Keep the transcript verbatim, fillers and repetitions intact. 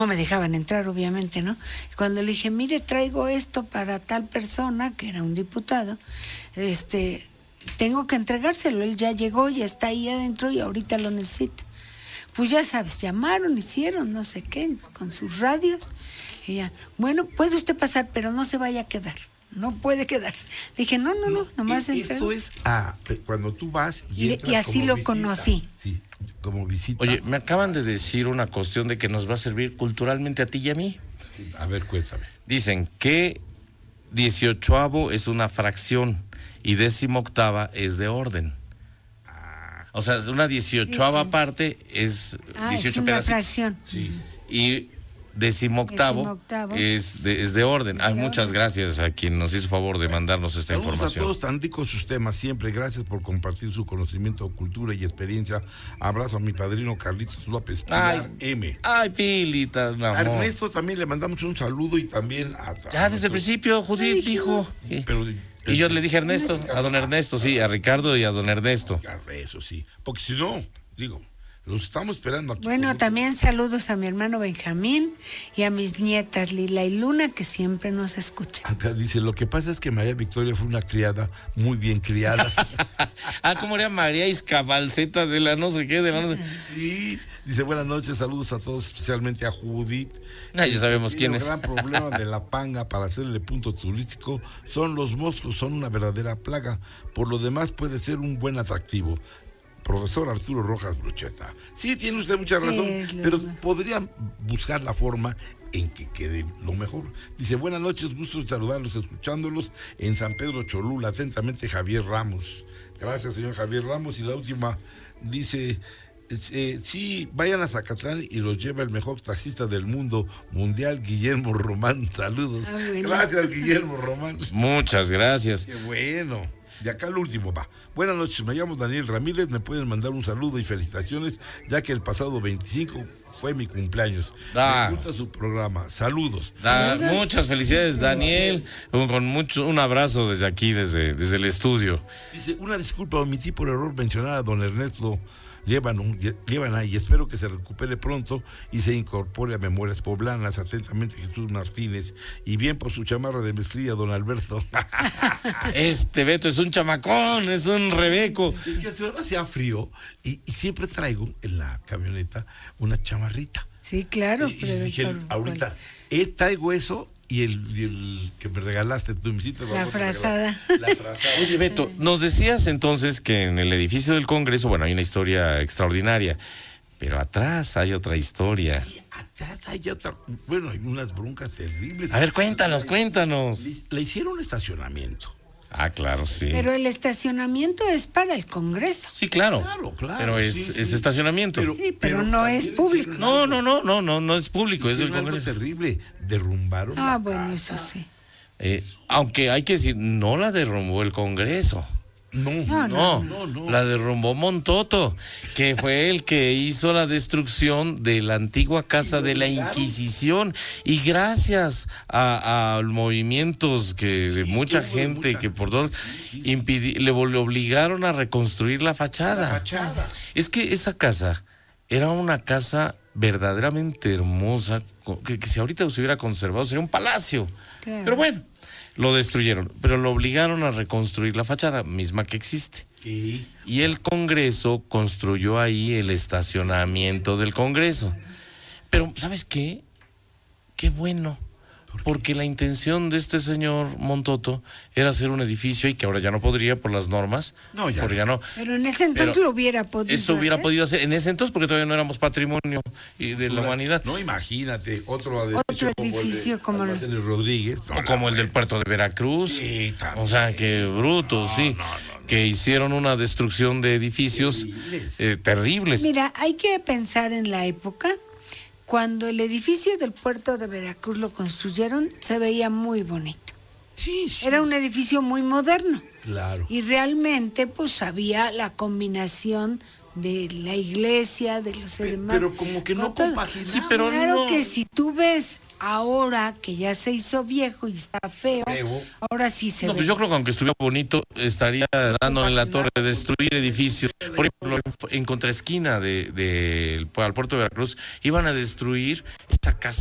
no me dejaban entrar, obviamente, ¿no? Cuando le dije, mire, traigo esto para tal persona, que era un diputado, este, tengo que entregárselo, él ya llegó, ya está ahí adentro y ahorita lo necesita. Pues ya sabes, llamaron, hicieron no sé qué, con sus radios, y ya, bueno, puede usted pasar, pero no se vaya a quedar. No puede quedarse. Dije, no, no, no, nomás entré. Esto es ah, cuando tú vas y entras y, y así como lo visita. conocí. Sí, como visita. Oye, me acaban de decir una cuestión de que nos va a servir culturalmente a ti y a mí. A ver, cuéntame. Dicen que dieciochoavo es una fracción y décimo octava es de orden. O sea, una dieciochoava sí. parte es ah, dieciocho es una pedacitos. fracción. Sí. Y decimoctavo, decimoctavo. Es, de, es de orden. Es Ay, de muchas orden. gracias a quien nos hizo favor de mandarnos esta Saludos información. a todos, tan ricos sus temas siempre. Gracias por compartir su conocimiento, cultura y experiencia. Abrazo a mi padrino Carlitos López Pilar Ay, M. Ay, Pilita, mi A amor. Ernesto también le mandamos un saludo y también a... Ya desde el principio, Judith dijo. Sí, pero, y yo le dije a Ernesto, a don Ernesto, sí, a Ricardo y a don Ernesto. Eso sí, porque si no, digo, los estamos esperando aquí. Bueno, también saludos a mi hermano Benjamín y a mis nietas Lila y Luna, que siempre nos escuchan. Acá dice, lo que pasa es que María Victoria fue una criada, muy bien criada. Ah, ¿cómo era María Iscabalceta de la no sé qué, de la no sé? Sí, dice, buenas noches, saludos a todos, especialmente a Judith. Ah, ya sabemos quién es. El gran problema de la Panga para hacerle punto turístico son los moscos, son una verdadera plaga. Por lo demás puede ser un buen atractivo. Profesor Arturo Rojas Brocheta. Sí, tiene usted mucha razón, sí, pero más. podrían buscar la forma en que quede lo mejor. Dice, buenas noches, gusto de saludarlos, escuchándolos en San Pedro Cholula. Atentamente, Javier Ramos. Gracias, señor Javier Ramos. Y la última dice, eh, sí, vayan a Zacatlán y los lleva el mejor taxista del mundo mundial, Guillermo Román. Saludos. Ah, bueno. Gracias, Guillermo Román. Muchas gracias. Qué bueno. De acá el último va. Buenas noches, me llamo Daniel Ramírez, me pueden mandar un saludo y felicitaciones, ya que el pasado veinticinco fue mi cumpleaños. Ah. Me gusta su programa. Saludos. Ah, muchas felicidades, Daniel. Con, con mucho, un abrazo desde aquí, desde, desde el estudio. Dice, una disculpa, omití por error mencionar a don Ernesto Líbana y espero que se recupere pronto y se incorpore a Memorias Poblanas. Atentamente, Jesús Martínez. Y bien por su chamarra de mezclilla, don Alberto. Este Beto es un chamacón, es un rebeco. Es que ahora hacía frío y, y siempre traigo en la camioneta una chamarrita. Sí, claro. Y, y dije, por, ahorita, por... eh, traigo eso y el, y el que me regalaste, tú me hiciste La frazada. La frazada. Oye, Beto, nos decías entonces que en el edificio del Congreso, bueno, hay una historia extraordinaria, pero atrás hay otra historia. Y atrás hay otra, bueno, hay unas broncas terribles. A ver, cuéntanos, cuéntanos. Le, le hicieron un estacionamiento. Ah, claro, sí. Pero el estacionamiento es para el Congreso. Sí, claro. Claro, claro. Pero es, sí, es sí. estacionamiento. Pero- Sí, pero, no es público. no, no, no, no, no, no es público, es del Hicieron algo Congreso. terrible, derrumbaron Ah, la bueno, casa. eso sí. Eh, aunque hay que decir, no la derrumbó el Congreso. No, No, No, no, no. la derrumbó Montoto, que fue el que hizo la destrucción de la antigua casa de la Inquisición. Y gracias a, a movimientos que de mucha hubo de gente mucha- que por dos sí, sí. impidi- le, vol- le obligaron a reconstruir la fachada. La fachada. Es que esa casa era una casa verdaderamente hermosa, co- que, que si ahorita se hubiera conservado sería un palacio. Claro. Pero bueno, lo destruyeron, pero lo obligaron a reconstruir la fachada, misma que existe. Y Y el Congreso construyó ahí el estacionamiento del Congreso. Pero, ¿sabes qué? Qué bueno. Porque la intención de este señor Montoto era hacer un edificio y que ahora ya no podría por las normas. No, ya porque ya no. Pero en ese entonces Pero lo hubiera podido Eso hubiera hacer. podido hacer en ese entonces porque todavía no éramos patrimonio y de la humanidad. No, imagínate, otro Otro edificio como como el- Almacenes Rodríguez. O como el del puerto de Veracruz. Sí, también. O sea, que bruto, sí. no, no, no. Que hicieron una destrucción de edificios Terribles. eh, terribles. Mira, hay que pensar en la época. Cuando el edificio del puerto de Veracruz lo construyeron, se veía muy bonito. Sí, sí. Era un edificio muy moderno. Claro. Y realmente, pues, había la combinación de la iglesia, de los Pe- demás. pero como que no con todo. compaginaba. Sí, pero Claro no. que si tú ves ahora que ya se hizo viejo y está feo, Feo. ahora sí se No, ve. pues yo creo que aunque estuviera bonito, estaría dándole en la torre, destruir edificios. Por ejemplo, en, en contraesquina de, de, al puerto de Veracruz, iban a destruir esa casa